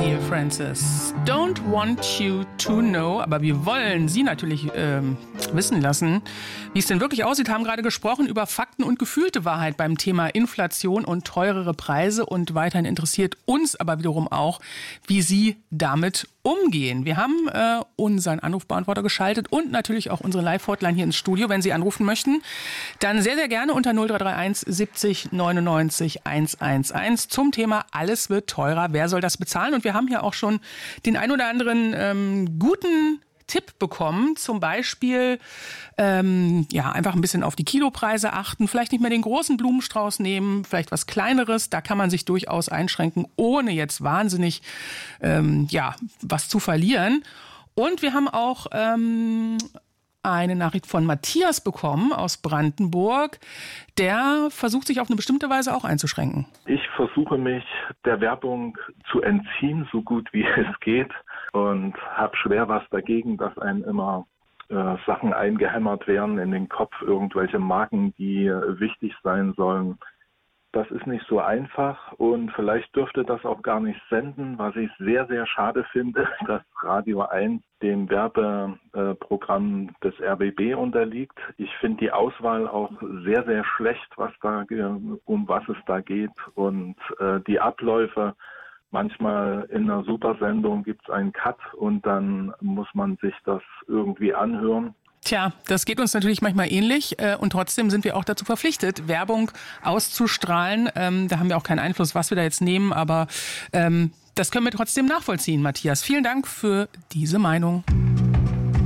Neil Francis. Don't want you to know, aber wir wollen Sie natürlich wissen lassen, wie es denn wirklich aussieht. Wir haben gerade gesprochen über Fakten und gefühlte Wahrheit beim Thema Inflation und teurere Preise und weiterhin interessiert uns aber wiederum auch, wie Sie damit umgehen. Wir haben unseren Anrufbeantworter geschaltet und natürlich auch unsere Live-Hotline hier ins Studio. Wenn Sie anrufen möchten, dann sehr, sehr gerne unter 0331 70 99 111 zum Thema Alles wird teurer. Wer soll das bezahlen? Und wir haben hier auch schon den ein oder anderen guten Tipp bekommen, zum Beispiel einfach ein bisschen auf die Kilopreise achten, vielleicht nicht mehr den großen Blumenstrauß nehmen, vielleicht was Kleineres, da kann man sich durchaus einschränken, ohne jetzt wahnsinnig was zu verlieren. Und wir haben auch eine Nachricht von Matthias bekommen aus Brandenburg, der versucht sich auf eine bestimmte Weise auch einzuschränken. Ich versuche mich der Werbung zu entziehen, so gut wie es geht, und habe schwer was dagegen, dass einem immer Sachen eingehämmert werden in den Kopf, irgendwelche Marken, die wichtig sein sollen. Das ist nicht so einfach und vielleicht dürfte das auch gar nicht senden, was ich sehr, sehr schade finde, dass Radio 1 dem Werbeprogramm des RBB unterliegt. Ich finde die Auswahl auch sehr, sehr schlecht, um was es da geht, und die Abläufe. Manchmal in einer Supersendung gibt es einen Cut und dann muss man sich das irgendwie anhören. Tja, das geht uns natürlich manchmal ähnlich und trotzdem sind wir auch dazu verpflichtet, Werbung auszustrahlen. Da haben wir auch keinen Einfluss, was wir da jetzt nehmen, aber das können wir trotzdem nachvollziehen, Matthias. Vielen Dank für diese Meinung.